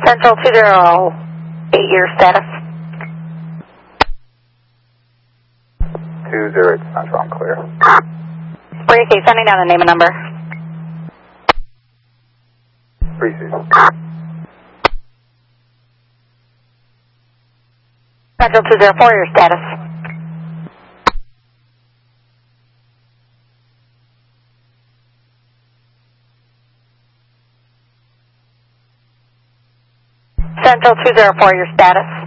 Central 208, your status. 208 Central, I'm clear. Briefcase, sending down a name and number. Preseason. Central 204, your status. Central 204, your status.